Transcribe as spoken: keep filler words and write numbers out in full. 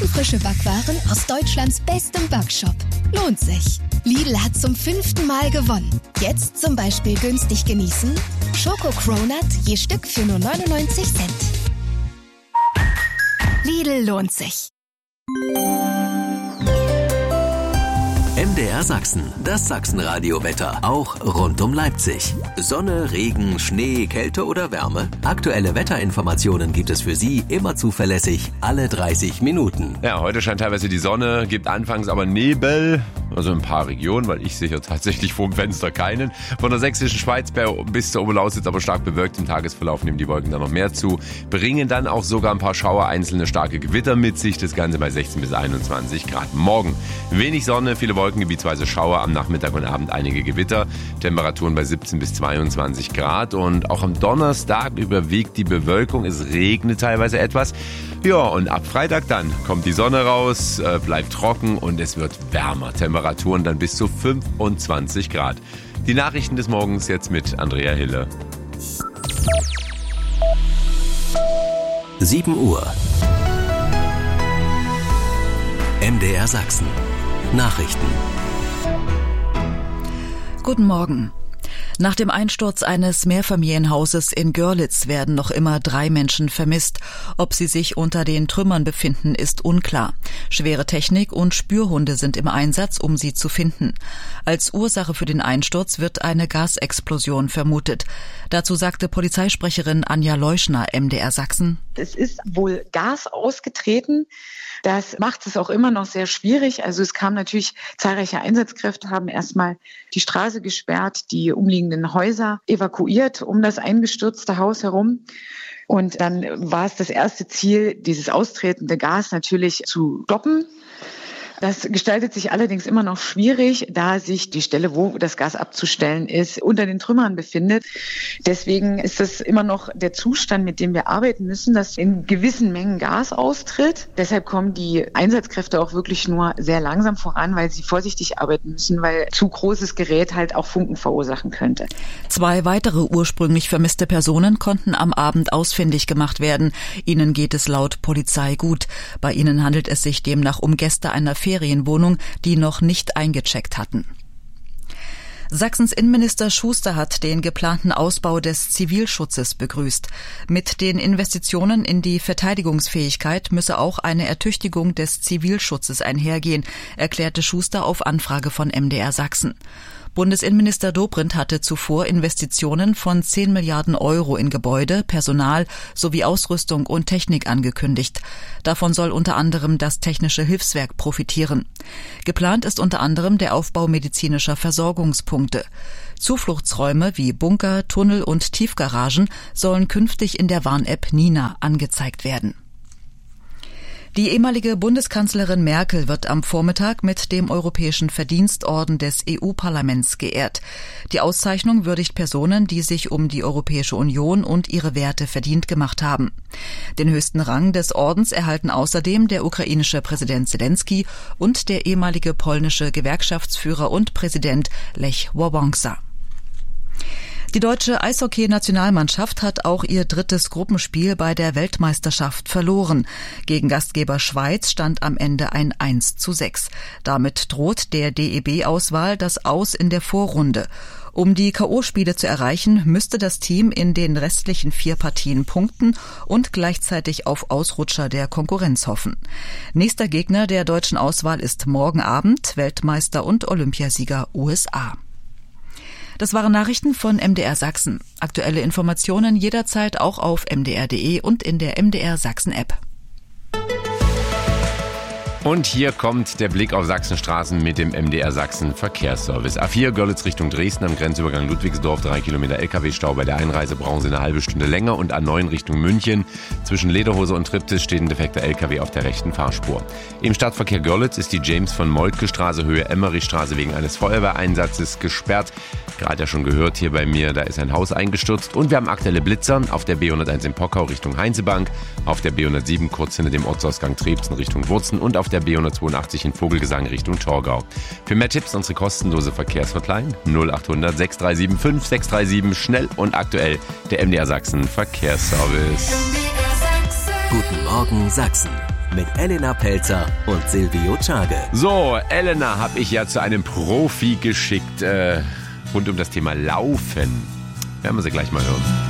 ofenfrische Backwaren aus Deutschlands bestem Backshop. Lohnt sich. Lidl hat zum fünften Mal gewonnen. Jetzt zum Beispiel günstig genießen: Schoko-Cronut je Stück für nur neunundneunzig Cent. Lidl lohnt sich. M D R Sachsen, das Sachsenradio-Wetter, auch rund um Leipzig. Sonne, Regen, Schnee, Kälte oder Wärme? Aktuelle Wetterinformationen gibt es für Sie immer zuverlässig, alle dreißig Minuten. Ja, heute scheint teilweise die Sonne, gibt anfangs aber Nebel, also ein paar Regionen, weil ich sehe ja tatsächlich vorm Fenster keinen. Von der sächsischen Schweiz bis zur Oberlausitz aber stark bewölkt. Im Tagesverlauf nehmen die Wolken dann noch mehr zu, bringen dann auch sogar ein paar Schauer, einzelne starke Gewitter mit sich. Das Ganze bei sechzehn bis einundzwanzig Grad. Morgen wenig Sonne, viele Wolken, gebietsweise Schauer, am Nachmittag und Abend einige Gewitter. Temperaturen bei siebzehn bis zweiundzwanzig Grad. Und auch am Donnerstag überwiegt die Bewölkung. Es regnet teilweise etwas. Ja, und ab Freitag dann kommt die Sonne raus, äh, bleibt trocken und es wird wärmer. Temperaturen dann bis zu fünfundzwanzig Grad. Die Nachrichten des Morgens jetzt mit Andrea Hille. sieben Uhr. M D R Sachsen. Nachrichten. Guten Morgen. Nach dem Einsturz eines Mehrfamilienhauses in Görlitz werden noch immer drei Menschen vermisst. Ob sie sich unter den Trümmern befinden, ist unklar. Schwere Technik und Spürhunde sind im Einsatz, um sie zu finden. Als Ursache für den Einsturz wird eine Gasexplosion vermutet. Dazu sagte Polizeisprecherin Anja Leuschner, M D R Sachsen: Es ist wohl Gas ausgetreten. Das macht es auch immer noch sehr schwierig. Also es kamen natürlich zahlreiche Einsatzkräfte, haben erstmal die Straße gesperrt, die umliegenden Häuser evakuiert um das eingestürzte Haus herum. Und dann war es das erste Ziel, dieses austretende Gas natürlich zu stoppen. Das gestaltet sich allerdings immer noch schwierig, da sich die Stelle, wo das Gas abzustellen ist, unter den Trümmern befindet. Deswegen ist das immer noch der Zustand, mit dem wir arbeiten müssen, dass in gewissen Mengen Gas austritt. Deshalb kommen die Einsatzkräfte auch wirklich nur sehr langsam voran, weil sie vorsichtig arbeiten müssen, weil zu großes Gerät halt auch Funken verursachen könnte. Zwei weitere ursprünglich vermisste Personen konnten am Abend ausfindig gemacht werden. Ihnen geht es laut Polizei gut. Bei ihnen handelt es sich demnach um Gäste einer Ferienwohnung, die noch nicht eingecheckt hatten. Sachsens Innenminister Schuster hat den geplanten Ausbau des Zivilschutzes begrüßt. Mit den Investitionen in die Verteidigungsfähigkeit müsse auch eine Ertüchtigung des Zivilschutzes einhergehen, erklärte Schuster auf Anfrage von M D R Sachsen. Bundesinnenminister Dobrindt hatte zuvor Investitionen von zehn Milliarden Euro in Gebäude, Personal sowie Ausrüstung und Technik angekündigt. Davon soll unter anderem das Technische Hilfswerk profitieren. Geplant ist unter anderem der Aufbau medizinischer Versorgungspunkte. Zufluchtsräume wie Bunker, Tunnel und Tiefgaragen sollen künftig in der Warn-App Nina angezeigt werden. Die ehemalige Bundeskanzlerin Merkel wird am Vormittag mit dem Europäischen Verdienstorden des E U-Parlaments geehrt. Die Auszeichnung würdigt Personen, die sich um die Europäische Union und ihre Werte verdient gemacht haben. Den höchsten Rang des Ordens erhalten außerdem der ukrainische Präsident Zelensky und der ehemalige polnische Gewerkschaftsführer und Präsident Lech Wałęsa. Die deutsche Eishockey-Nationalmannschaft hat auch ihr drittes Gruppenspiel bei der Weltmeisterschaft verloren. Gegen Gastgeber Schweiz stand am Ende ein eins zu sechs. Damit droht der D E B-Auswahl das Aus in der Vorrunde. Um die K O-Spiele zu erreichen, müsste das Team in den restlichen vier Partien punkten und gleichzeitig auf Ausrutscher der Konkurrenz hoffen. Nächster Gegner der deutschen Auswahl ist morgen Abend Weltmeister und Olympiasieger U S A. Das waren Nachrichten von M D R Sachsen. Aktuelle Informationen jederzeit auch auf m d r punkt d e und in der M D R Sachsen App. Und hier kommt der Blick auf Sachsenstraßen mit dem M D R Sachsen Verkehrsservice. A vier Görlitz Richtung Dresden am Grenzübergang Ludwigsdorf, drei Kilometer L K W-Stau. Bei der Einreise brauchen Sie eine halbe Stunde länger. Und A neun Richtung München. Zwischen Lederhose und Triptis steht ein defekter L K W auf der rechten Fahrspur. Im Stadtverkehr Görlitz ist die James von Moltke Straße Höhe Emmerichstraße wegen eines Feuerwehreinsatzes gesperrt. Gerade ja schon gehört hier bei mir, da ist ein Haus eingestürzt. Und wir haben aktuelle Blitzer auf der B hunderteins in Pockau Richtung Heinzebank, auf der B hundertsieben kurz hinter dem Ortsausgang Trebsen Richtung Wurzen und auf der B hundertzweiundachtzig in Vogelgesang Richtung Torgau. Für mehr Tipps unsere kostenlose Verkehrshotline null acht hundert sechs drei sieben fünf sechs drei sieben, schnell und aktuell der M D R Sachsen Verkehrsservice. Guten Morgen Sachsen. mit Elena Pelzer und Silvio Czage. So, Elena habe ich ja zu einem Profi geschickt, äh, rund um das Thema Laufen. Werden wir sie gleich mal hören.